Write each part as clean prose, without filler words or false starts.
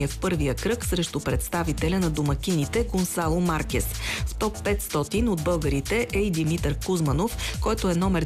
в първия кръг срещу представителя на домакините Гонсало Маркес. В топ 500 от българите е и Димитър Кузманов, който е номер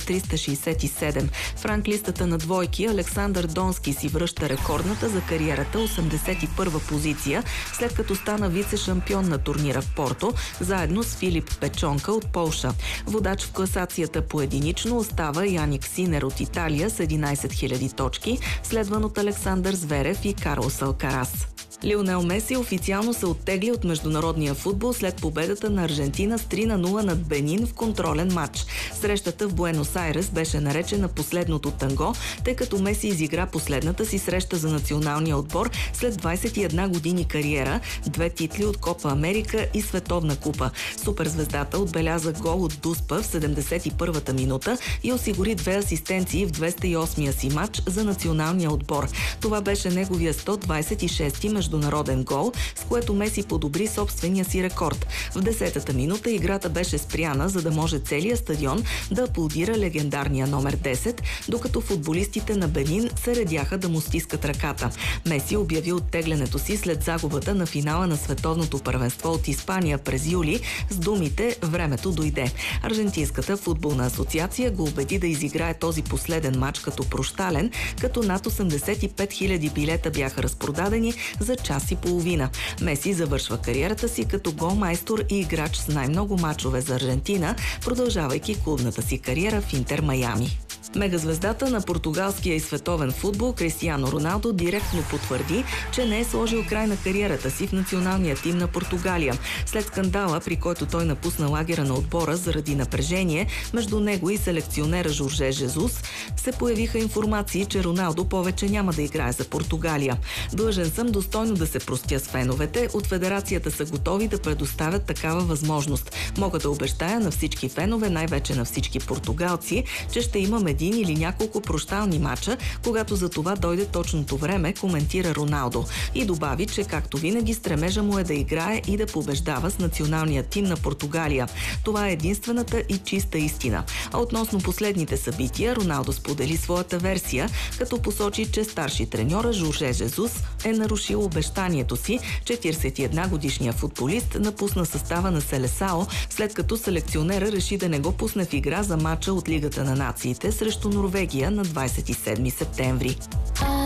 367. В ранглистата на двойки Александър Донски си връща рекордната за кариерата 81-а позиция, след като стана вице-шампион на турнира в Порто, заедно с Филип Печонка от Полша. Водач в класацията по единично остава Яник Синер от Италия с 11 000 точки, следван от Александър Зверев и Карлос Алкарас. Лионел Меси официално се оттегли от международния футбол след победата на Аржентина с 3-0 над Бенин в контролен матч. Срещата в Буенос Айрес беше наречена последното танго, тъй като Меси изигра последната си среща за националния отбор след 21 години кариера, 2 титли от Копа Америка и Световна купа. Суперзвездата отбеляза гол от Дуспа в 71-та минута и осигури 2 асистенции в 208-я си матч за националния отбор. Това беше неговия 126-ти международен гол, с което Меси подобри собствения си рекорд. В 10-та минута играта беше спряна, за да може целият стадион да аплодира легендарния номер 10, докато футболистите на Бенин се редяха да му стискат ръката. Меси обяви оттеглянето си след загубата на финала на световното първенство от Испания през юли с думите «Времето дойде». Аржентинската футболна асоциация го убеди да изиграе този последен матч като прощален, като над 85 000 билета бяха разпродадени за час и половина. Меси завършва кариерата си като голмайстор и играч с най-много мачове за Аржентина, продължавайки клубната си кариера в Интер Майами. Мегазвездата на португалския и световен футбол Кристиано Роналдо директно потвърди, че не е сложил край на кариерата си в националния тим на Португалия. След скандала, при който той напусна лагера на отбора заради напрежение между него и селекционера Жорже Жезус, се появиха информации, че Роналдо повече няма да играе за Португалия. Длъжен съм достойно да се простя с феновете. От федерацията са готови да предоставят такава възможност. Мога да обещая на всички фенове, най-вече на всички португалци, че ще имам един или няколко прощални мача, когато за това дойде точното време, коментира Роналдо. И добави, че както винаги стремежа му е да играе и да побеждава с националния тим на Португалия. Това е единствената и чиста истина. А относно последните събития, Роналдо сподели своята версия, като посочи, че старши треньора Жорже Жезус е нарушил обещанието си. 41-годишният футболист напусна състава на Селесао, след като селекционера реши да не го пусне в игра за мача от Лигата на нациите срещу Норвегия на 27 септември.